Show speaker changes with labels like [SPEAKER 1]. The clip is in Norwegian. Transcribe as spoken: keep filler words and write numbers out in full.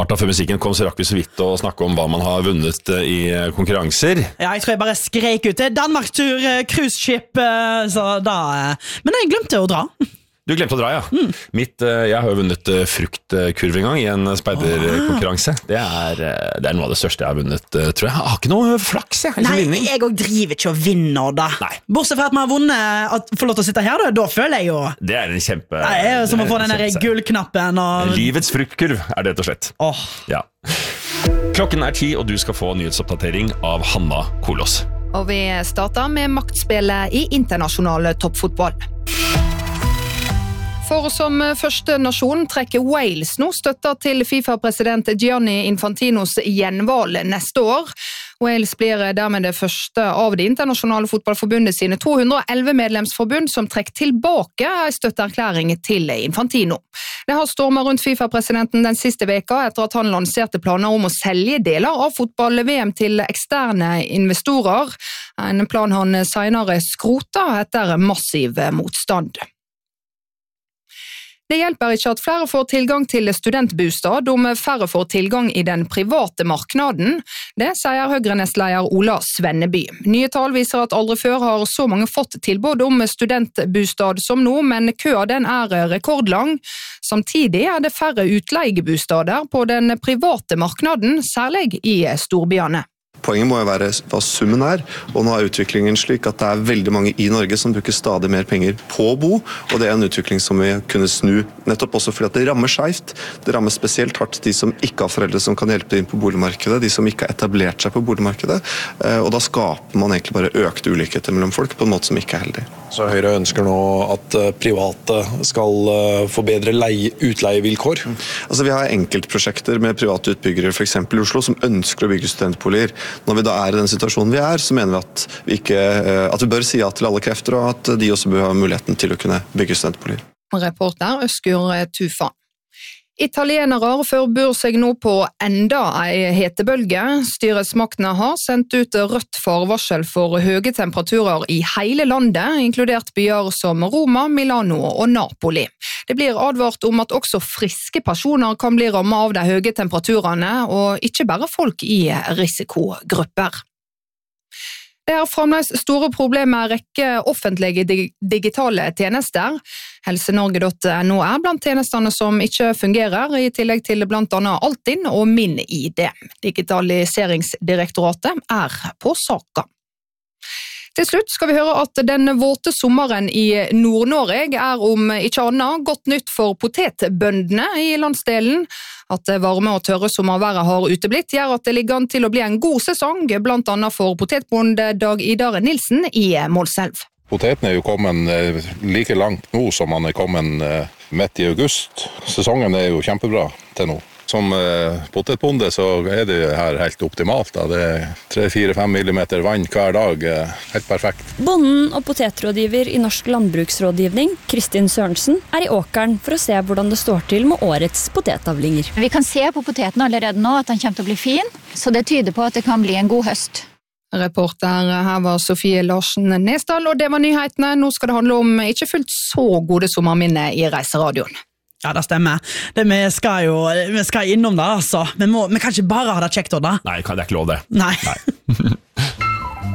[SPEAKER 1] Martha, før musikken kom så rakk vi så vidt å snakke om hva man har vunnet i konkurranser.
[SPEAKER 2] Ja, jeg tror jeg bare skrek ut til Danmarkstur, cruiseskip, så da... Men jeg glemte å dra.
[SPEAKER 1] Du glemte å dra, ja. Mm. Mitt, jeg har jo vunnet fruktkurv en gang i en speiderkonkurranse. Det er, det er noe av det største jeg har vunnet, tror jeg. Jeg har ikke noe flaks, jeg.
[SPEAKER 2] Nei, jeg også driver ikke å vinne da. Nei. Bortsett fra at man har vunnet at får lov til å sitte her, da, da føler jeg jo...
[SPEAKER 1] Det er en kjempe...
[SPEAKER 2] Nei, det er jo som å få den der gullknappen og...
[SPEAKER 1] Livets fruktkurv er det rett og slett.
[SPEAKER 2] Åh.
[SPEAKER 1] Ja. Klokken er ti, og du skal få nyhetsoppdatering av Hanna Kolos.
[SPEAKER 3] Og vi starter med maktspillet i internasjonal toppfotball. For som første nasjon trekker Wales nå støtta til FIFA-president Gianni Infantinos gjenvalg neste år. Wales blir dermed det første av det internasjonale fotballforbundet sine to hundre og elleve medlemsforbund som trekker tilbake en støtteerklæring til Infantino. Det har stormet rundt FIFA-presidenten den siste veka etter at han lanserte planer om å selge deler av fotball-V M til eksterne investorer. En plan han senere skrota etter massiv motstand. Det hjelper ikke at flere får tilgang til studentbostad om færre får tilgang i den private marknaden. Det sier Høyre-nestleder Ola Svenneby. Nye tall viser at aldri før har så mange fått tilbud om studentbostad som nå, men køa den er rekordlang. Samtidig er det færre utleiebostader på den private marknaden, særlig i storbyene.
[SPEAKER 4] Poenget må jo være hva summen er, og nå er utviklingen slik at det er veldig mange i Norge som bruker stadig mer penger på å bo, og det er en utvikling som vi kunne snu nettopp også fordi at det rammer skjevt. Det rammer spesielt hardt de som ikke har foreldre som kan hjelpe inn på boligmarkedet, de som ikke har etablert seg på boligmarkedet, og da skaper man egentlig bare økt ulikheter mellom folk på en måte som ikke er heldig.
[SPEAKER 5] Så Høyre ønsker nå at private skal få bedre leie, utleievilkår?
[SPEAKER 4] Altså vi har enkeltprosjekter med private utbyggere, for eksempel i Oslo, som ønsker å bygge studentboliger. Når vi da er i den situasjonen vi er, så mener vi at vi, ikke, at vi bør si ja til alle krefter, og at de også bør ha muligheten til å kunne bygge studentboliger.
[SPEAKER 3] Reporter Øskur Tufa. Italienere forbereder seg nå på enda en hetebølge. Styresmaktene har sendt ut rødt forvarsel for høye temperaturer i hele landet, inkludert byer som Roma, Milano og Napoli. Det blir advart om at også friske personer kan bli rammet av de høye temperaturene, og ikke bare folk i risikogrupper. Det er fremdeles store problemer med rekke offentlige digitale tjenester. Helsenorge punktum no er blant tjenestene som ikke fungerer, i tillegg til blant annet Altinn og Min I D. Digitaliseringsdirektoratet er på saka. Til slutt skal vi høre at den våte sommeren i Nord-Norge er om ikke annet godt nytt for potetbøndene i landsdelen. At det varme og tørre sommerværet har uteblitt gjør at det ligger an til å bli en god sesong, blant annet for potetbonde Dag Idar Nilsen i Målselv.
[SPEAKER 6] Poteten er jo kommet like langt nå som han er kommet midt i august. Sesongen er jo kjempebra til nå. Som potetbonde så er det her helt optimalt. Da. Det er tre fire fem millimeter vann hver dag, helt perfekt.
[SPEAKER 7] Bonden og potetrådgiver i Norsk Landbruksrådgivning, Kristin Sørensen, er i åkeren for å se hvordan det står til med årets potetavlinger.
[SPEAKER 8] Vi kan se på poteten allerede nå at den kommer til å bli fin, så det tyder på at det kan bli en god høst.
[SPEAKER 3] Reporter her var Sofie Larsen Nesdal, og det var nyhetene. Nå skal det handle om ikke fullt så gode sommerminner i Reiseradioen.
[SPEAKER 2] Ja, det stemmer. Det, vi skal jo vi skal innom det, altså. Vi, må, vi kan ikke bare ha det kjekt, da.
[SPEAKER 1] Nei, det er ikke lov det.
[SPEAKER 2] Nei. Nei.